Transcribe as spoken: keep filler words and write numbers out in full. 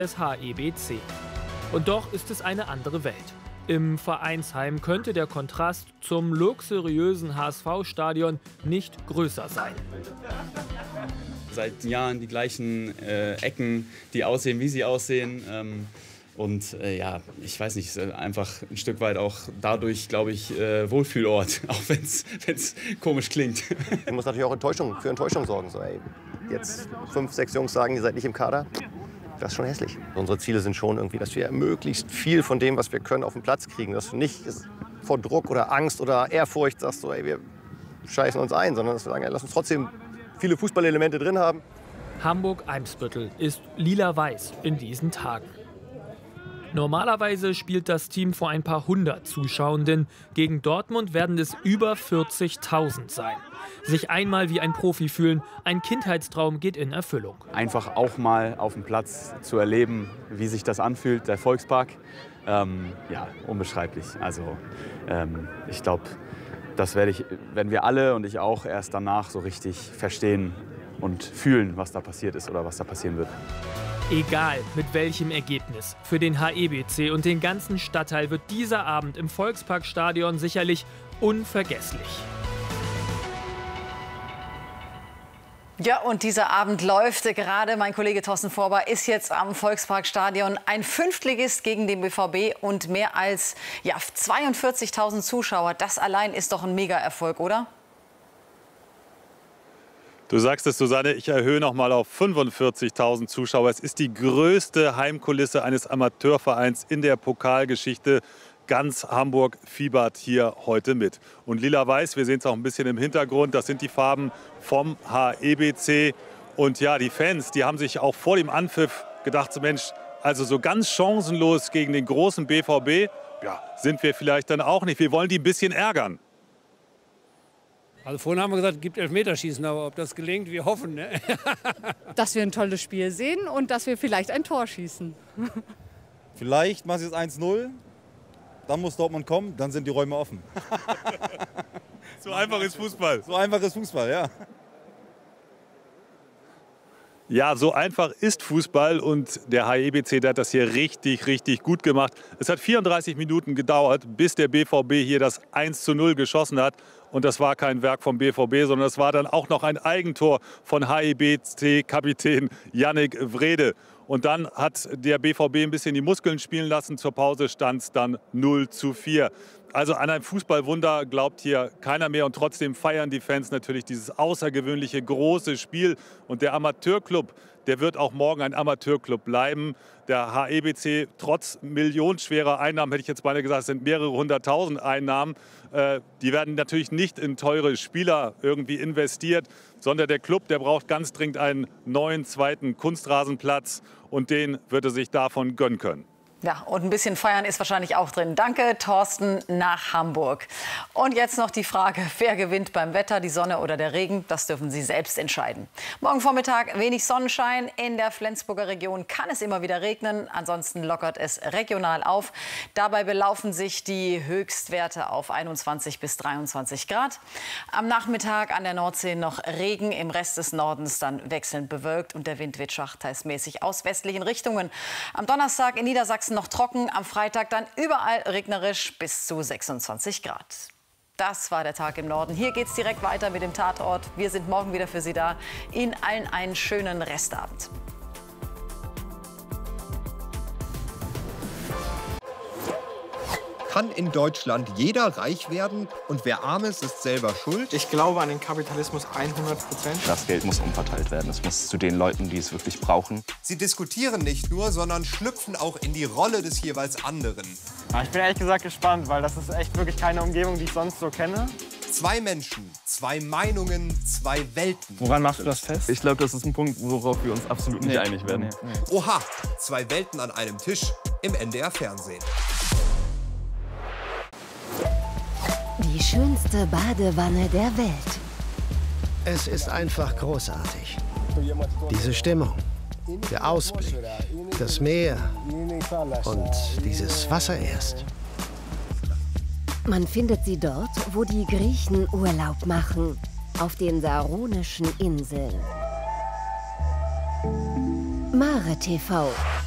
des H E B C. Und doch ist es eine andere Welt. Im Vereinsheim könnte der Kontrast zum luxuriösen H S V-Stadion nicht größer sein. Seit Jahren die gleichen äh, Ecken, die aussehen, wie sie aussehen. Ähm, und äh, ja, ich weiß nicht, einfach ein Stück weit auch dadurch, glaube ich, äh, Wohlfühlort, auch wenn es komisch klingt. Ich muss natürlich auch Enttäuschung, für Enttäuschung sorgen. So, ey, jetzt fünf, sechs Jungs sagen, ihr seid nicht im Kader. Das ist schon hässlich. Unsere Ziele sind schon irgendwie, dass wir möglichst viel von dem, was wir können, auf den Platz kriegen. Dass du nicht vor Druck oder Angst oder Ehrfurcht sagst, so, ey, wir scheißen uns ein, sondern dass wir sagen, ey, lass uns trotzdem viele Fußballelemente drin haben. Hamburg-Eimsbüttel ist lila-weiß in diesen Tagen. Normalerweise spielt das Team vor ein paar hundert Zuschauenden. Gegen Dortmund werden es über vierzigtausend sein. Sich einmal wie ein Profi fühlen, ein Kindheitstraum geht in Erfüllung. Einfach auch mal auf dem Platz zu erleben, wie sich das anfühlt, der Volkspark. Ähm, ja, unbeschreiblich. Also ähm, ich glaube, das werde ich, werden wir alle und ich auch erst danach so richtig verstehen und fühlen, was da passiert ist oder was da passieren wird. Egal mit welchem Ergebnis, für den H E B C und den ganzen Stadtteil wird dieser Abend im Volksparkstadion sicherlich unvergesslich. Ja, und dieser Abend läuft gerade. Mein Kollege Thorsten Vorber ist jetzt am Volksparkstadion. Ein Fünftligist gegen den B V B und mehr als ja, zweiundvierzigtausend Zuschauer. Das allein ist doch ein Mega-Erfolg, oder? Du sagst es, Susanne, ich erhöhe noch mal auf fünfundvierzigtausend Zuschauer. Es ist die größte Heimkulisse eines Amateurvereins in der Pokalgeschichte. Ganz Hamburg fiebert hier heute mit. Und lila-weiß, wir sehen es auch ein bisschen im Hintergrund, das sind die Farben vom H E B C. Und ja, die Fans, die haben sich auch vor dem Anpfiff gedacht, so Mensch, also so ganz chancenlos gegen den großen B V B, ja, sind wir vielleicht dann auch nicht. Wir wollen die ein bisschen ärgern. Also vorhin haben wir gesagt, es gibt Elfmeterschießen, aber ob das gelingt, wir hoffen. Ne? Dass wir ein tolles Spiel sehen und dass wir vielleicht ein Tor schießen. Vielleicht machen sie es eins null, dann muss Dortmund kommen, dann sind die Räume offen. So einfach ist Fußball. So einfach ist Fußball, ja. Ja, so einfach ist Fußball und der H E B C, der hat das hier richtig, richtig gut gemacht. Es hat vierunddreißig Minuten gedauert, bis der B V B hier das eins zu null geschossen hat. Und das war kein Werk vom B V B, sondern es war dann auch noch ein Eigentor von H E B C-Kapitän Yannick Wrede. Und dann hat der B V B ein bisschen die Muskeln spielen lassen. Zur Pause stand es dann null zu vier. Also an ein Fußballwunder glaubt hier keiner mehr. Und trotzdem feiern die Fans natürlich dieses außergewöhnliche große Spiel. Und der Amateurclub, der wird auch morgen ein Amateurclub bleiben. Der H E B C, trotz millionenschwerer Einnahmen, hätte ich jetzt beinahe gesagt, es sind mehrere hunderttausend Einnahmen. Äh, die werden natürlich nicht in teure Spieler irgendwie investiert, sondern der Club, der braucht ganz dringend einen neuen zweiten Kunstrasenplatz. Und den wird er sich davon gönnen können. Ja, und ein bisschen feiern ist wahrscheinlich auch drin. Danke, Thorsten, nach Hamburg. Und jetzt noch die Frage, wer gewinnt beim Wetter, die Sonne oder der Regen? Das dürfen Sie selbst entscheiden. Morgen Vormittag wenig Sonnenschein. In der Flensburger Region kann es immer wieder regnen. Ansonsten lockert es regional auf. Dabei belaufen sich die Höchstwerte auf einundzwanzig bis dreiundzwanzig Grad. Am Nachmittag an der Nordsee noch Regen, im Rest des Nordens dann wechselnd bewölkt. Und der Wind weht schwachteilsmäßig aus westlichen Richtungen. Am Donnerstag in Niedersachsen noch trocken, am Freitag dann überall regnerisch bis zu sechsundzwanzig Grad. Das war der Tag im Norden. Hier geht's direkt weiter mit dem Tatort. Wir sind morgen wieder für Sie da. Ihnen allen einen schönen Restabend. Kann in Deutschland jeder reich werden und wer arm ist, ist selber schuld? Ich glaube an den Kapitalismus hundert Prozent. Das Geld muss umverteilt werden. Es muss zu den Leuten, die es wirklich brauchen. Sie diskutieren nicht nur, sondern schlüpfen auch in die Rolle des jeweils anderen. Ja, ich bin ehrlich gesagt gespannt, weil das ist echt wirklich keine Umgebung, die ich sonst so kenne. Zwei Menschen, zwei Meinungen, zwei Welten. Woran machst du das fest? Ich glaube, das ist ein Punkt, worauf wir uns absolut nicht nee. einig werden. Nee, nee. Oha, zwei Welten an einem Tisch im N D R-Fernsehen. Die schönste Badewanne der Welt. Es ist einfach großartig. Diese Stimmung, der Ausblick, das Meer und dieses Wasser erst. Man findet sie dort, wo die Griechen Urlaub machen, auf den Saronischen Inseln. Mare T V